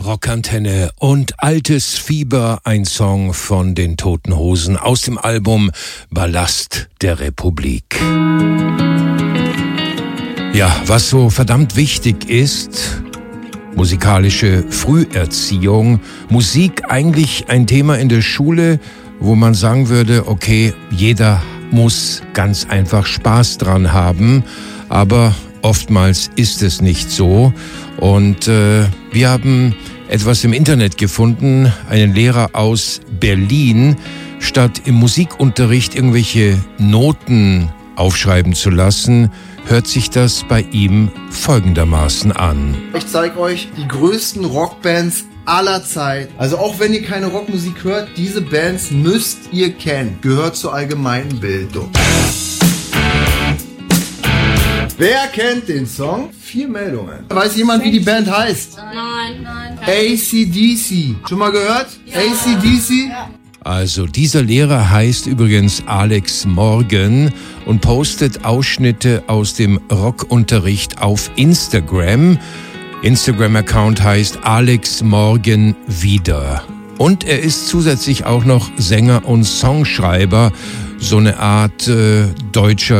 Rockantenne und Altes Fieber, ein Song von den Toten Hosen aus dem Album Ballast der Republik. Ja, was so verdammt wichtig ist: musikalische Früherziehung. Musik eigentlich ein Thema in der Schule, wo man sagen würde, okay, jeder muss ganz einfach Spaß dran haben, aber oftmals ist es nicht so. Und wir haben etwas im Internet gefunden, einen Lehrer aus Berlin. Statt im Musikunterricht irgendwelche Noten aufschreiben zu lassen, hört sich das bei ihm folgendermaßen an. Ich zeige euch die größten Rockbands aller Zeit. Also auch wenn ihr keine Rockmusik hört, diese Bands müsst ihr kennen. Gehört zur allgemeinen Bildung. Wer kennt den Song? 4 Meldungen. Weiß jemand, wie die Band heißt? Nein. AC/DC. Schon mal gehört? Ja. AC/DC? Ja. Also dieser Lehrer heißt übrigens Alex Morgan und postet Ausschnitte aus dem Rockunterricht auf Instagram. Instagram-Account heißt Alex Morgan wieder. Und er ist zusätzlich auch noch Sänger und Songschreiber, so eine Art deutscher